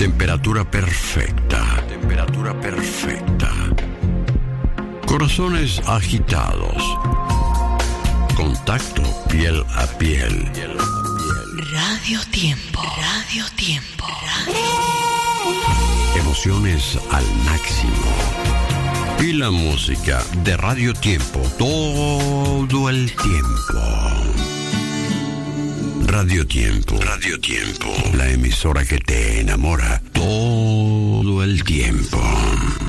Temperatura perfecta. Corazones agitados. Contacto piel a piel. Radio Tiempo. Emociones al máximo. Y la música de Radio Tiempo todo el tiempo. Radio Tiempo. La emisora que te enamora todo el tiempo.